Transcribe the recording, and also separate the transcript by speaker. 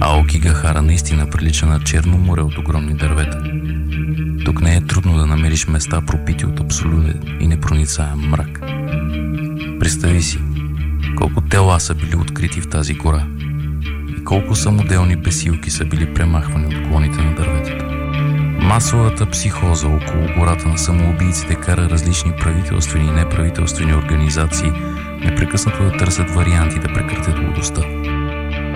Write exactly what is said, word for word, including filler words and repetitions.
Speaker 1: Аокигахара наистина прилича на черно море от огромни дървета. Тук не е трудно да намериш места, пропити от абсолютен и непроницаем мрак. Представи си колко тела са били открити в тази гора и колко самоделни бесилки са били премахвани от клоните на дърветата. Масовата психоза около гората на самоубийците кара различни правителствени и неправителствени организации непрекъснато да търсят варианти да прекратят лудостта.